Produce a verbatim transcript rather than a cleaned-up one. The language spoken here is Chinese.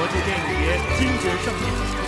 祝电影节金爵盛宴。